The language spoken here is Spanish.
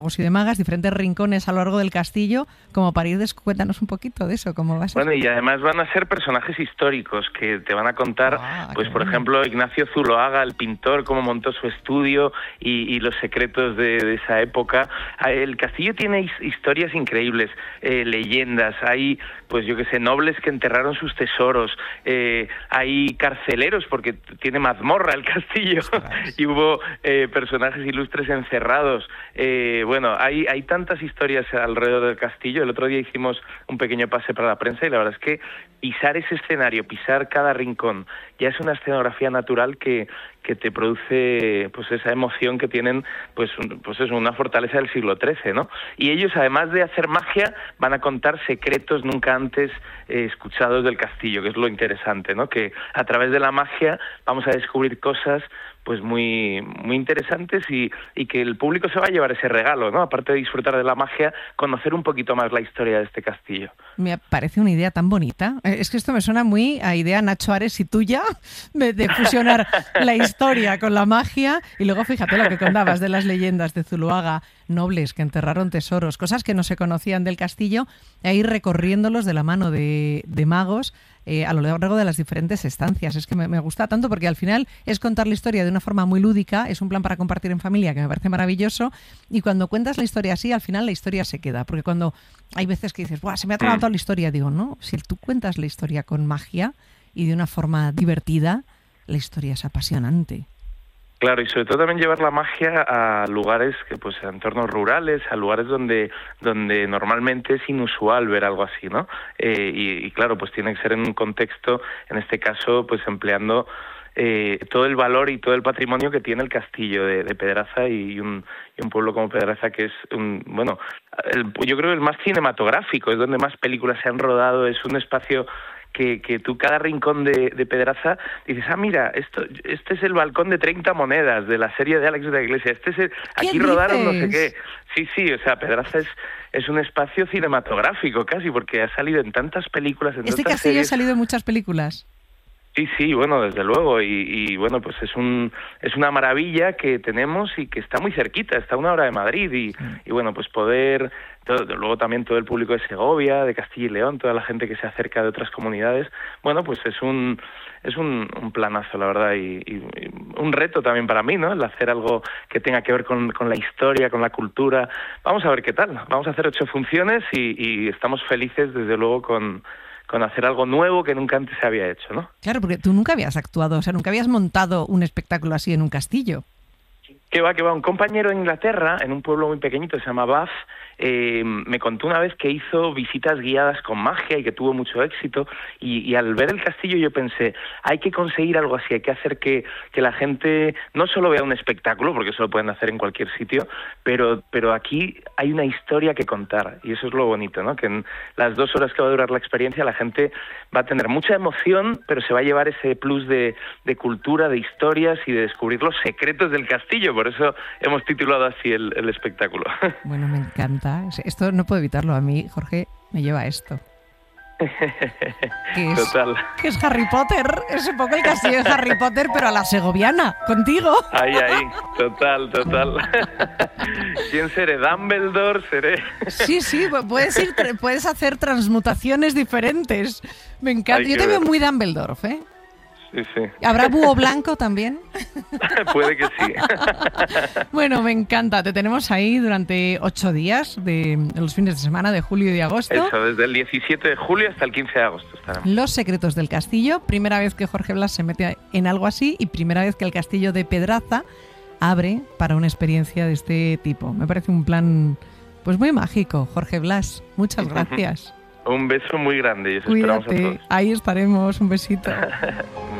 y de magas, diferentes rincones a lo largo del castillo, como para ir cuéntanos un poquito de eso, cómo va a ser. Bueno, y además van a ser personajes históricos que te van a contar, pues por bueno. ejemplo, Ignacio Zuloaga, el pintor, cómo montó su estudio y los secretos de esa época. El castillo tiene historias increíbles, leyendas, hay, pues yo qué sé, nobles que enterraron sus tesoros, hay carceleros, porque tiene mazmorra el castillo, y hubo personajes ilustres encerrados. Bueno, hay tantas historias alrededor del castillo. El otro día hicimos un pequeño pase para la prensa y la verdad es que pisar ese escenario, pisar cada rincón, ya es una escenografía natural que te produce pues esa emoción que tienen pues eso, una fortaleza del siglo XIII, ¿no? Y ellos, además de hacer magia, van a contar secretos nunca antes escuchados del castillo, que es lo interesante, ¿no? Que a través de la magia vamos a descubrir cosas pues muy interesantes y que el público se va a llevar ese regalo, ¿no? Aparte de disfrutar de la magia, conocer un poquito más la historia de este castillo. Me parece una idea tan bonita. Es que esto me suena muy a idea Nacho Ares y tuya, de fusionar la historia con la magia. Y luego fíjate lo que contabas de las leyendas de Zuloaga, nobles que enterraron tesoros, cosas que no se conocían del castillo, e ir recorriéndolos de la mano de magos a lo largo de las diferentes estancias. Es que me gusta tanto porque al final es contar la historia de una forma muy lúdica, es un plan para compartir en familia que me parece maravilloso, y cuando cuentas la historia así, al final la historia se queda, porque cuando hay veces que dices, ¡buah, se me ha tragado toda la historia! Digo, no, si tú cuentas la historia con magia y de una forma divertida, la historia es apasionante. Claro, y sobre todo también llevar la magia a lugares, que pues a entornos rurales, a lugares donde normalmente es inusual ver algo así, ¿no? Y claro, pues tiene que ser en un contexto, en este caso, pues empleando todo el valor y todo el patrimonio que tiene el castillo de Pedraza y un pueblo como Pedraza que es yo creo el más cinematográfico, es donde más películas se han rodado, es un espacio que tú cada rincón de Pedraza dices, mira, este es el balcón de 30 monedas de la serie de Alex de la Iglesia, aquí rodaron no sé qué. Sí, o sea, Pedraza es un espacio cinematográfico casi, porque ha salido en tantas películas, en Este tantas castillo series. ha salido en muchas películas. Sí, bueno, desde luego, y bueno, pues es una maravilla que tenemos y que está muy cerquita, está a 1 hora de Madrid, y bueno, pues luego también todo el público de Segovia, de Castilla y León, toda la gente que se acerca de otras comunidades, bueno, pues es un planazo, la verdad, y un reto también para mí, ¿no? El hacer algo que tenga que ver con la historia, con la cultura. Vamos a ver qué tal, vamos a hacer 8 funciones y estamos felices, desde luego, con hacer algo nuevo que nunca antes se había hecho, ¿no? Claro, porque tú nunca habías actuado, o sea, nunca habías montado un espectáculo así en un castillo. Que va, un compañero en Inglaterra, en un pueblo muy pequeñito, se llama Bath, me contó una vez que hizo visitas guiadas con magia y que tuvo mucho éxito, y al ver el castillo yo pensé, hay que conseguir algo así, hay que hacer que la gente no solo vea un espectáculo, porque eso lo pueden hacer en cualquier sitio, pero aquí hay una historia que contar, y eso es lo bonito, ¿no? Que en las 2 horas que va a durar la experiencia la gente va a tener mucha emoción, pero se va a llevar ese plus de cultura, de historias y de descubrir los secretos del castillo. Por eso hemos titulado así el espectáculo. Bueno, me encanta. Esto no puedo evitarlo. A mí, Jorge, me lleva a esto. Total. Que es Harry Potter. Es un poco el castillo de Harry Potter, pero a la segoviana, contigo. Ahí, total. ¿Quién seré? ¿Dumbledore? ¿Seré? Sí, puedes hacer transmutaciones diferentes. Me encanta. Yo te veo muy Dumbledore, ¿eh? Sí. ¿Habrá búho blanco también? Puede que sí. Bueno, me encanta. Te tenemos ahí durante 8 días de los fines de semana de julio y de agosto. Eso, desde el 17 de julio hasta el 15 de agosto estaremos. Los secretos del castillo. Primera vez que Jorge Blas se mete en algo así y primera vez que el castillo de Pedraza abre para una experiencia de este tipo. Me parece un plan pues muy mágico, Jorge Blas. Muchas gracias. Un beso muy grande y os Cuídate. esperamos a todos. Ahí estaremos. Un besito.